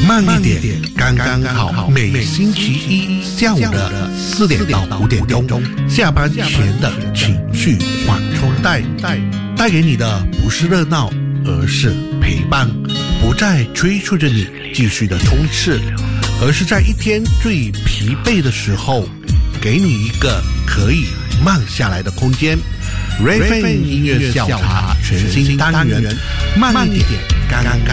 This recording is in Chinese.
慢一点，刚刚好。每星期一下午的4点到5点钟，下班前的情绪缓冲带，带给你的不是热闹，而是陪伴，不再催促着你继续的冲刺，而是在一天最疲惫的时候，给你一个可以慢下来的空间。Raven 音乐下午茶全新单元，慢一点，刚刚